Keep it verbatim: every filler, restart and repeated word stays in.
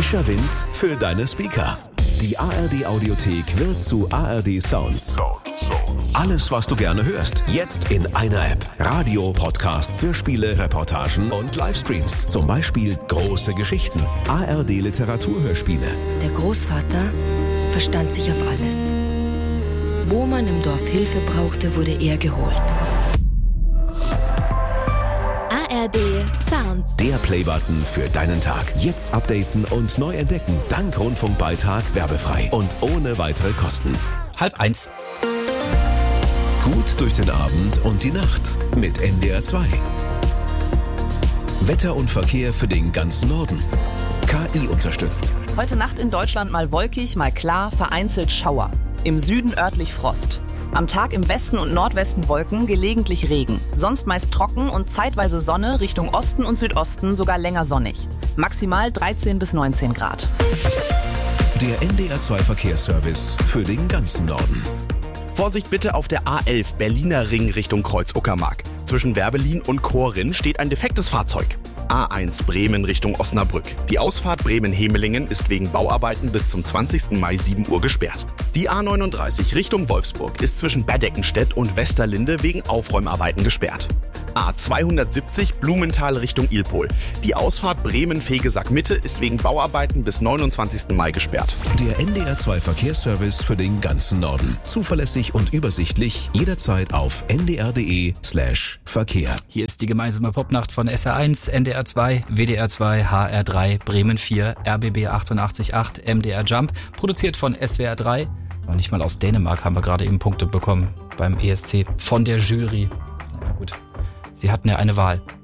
Frischer Wind für deine Speaker. Die A R D Audiothek wird zu A R D Sounds. Alles, was du gerne hörst, jetzt in einer App. Radio, Podcasts, Hörspiele, Reportagen und Livestreams. Zum Beispiel große Geschichten. A R D Literaturhörspiele. Der Großvater verstand sich auf alles. Wo man im Dorf Hilfe brauchte, wurde er geholt. A R D Sounds. Der Playbutton für deinen Tag. Jetzt updaten und neu entdecken. Dank Rundfunkbeitrag werbefrei und ohne weitere Kosten. Halb eins. Gut durch den Abend und die Nacht mit N D R zwei. Wetter und Verkehr für den ganzen Norden. K I unterstützt. Heute Nacht in Deutschland mal wolkig, mal klar, vereinzelt Schauer. Im Süden örtlich Frost. Am Tag im Westen und Nordwesten Wolken, gelegentlich Regen. Sonst meist trocken und zeitweise Sonne, Richtung Osten und Südosten sogar länger sonnig. Maximal dreizehn bis neunzehn Grad. Der N D R zwei Verkehrsservice für den ganzen Norden. Vorsicht bitte auf der A elf Berliner Ring Richtung Kreuz-Uckermark. Zwischen Werbelin und Korin steht ein defektes Fahrzeug. A eins Bremen Richtung Osnabrück. Die Ausfahrt Bremen-Hemelingen ist wegen Bauarbeiten bis zum zwanzigsten Mai sieben Uhr gesperrt. Die A neununddreißig Richtung Wolfsburg ist zwischen Berdeckenstedt und Westerlinde wegen Aufräumarbeiten gesperrt. A zweihundertsiebzig Blumenthal Richtung Ilpol. Die Ausfahrt Bremen-Fegesack-Mitte ist wegen Bauarbeiten bis neunundzwanzigsten Mai gesperrt. Der N D R zwei Verkehrsservice für den ganzen Norden. Zuverlässig und übersichtlich, jederzeit auf n d r punkt d e slash Verkehr. Hier ist die gemeinsame Popnacht von S R eins, N D R zwei, W D R zwei, H R drei, Bremen vier, R B B achtundachtzig Komma acht, M D R Jump. Produziert von S W R drei. Und nicht mal aus Dänemark haben wir gerade eben Punkte bekommen beim E S C von der Jury. Na gut. Sie hatten ja eine Wahl.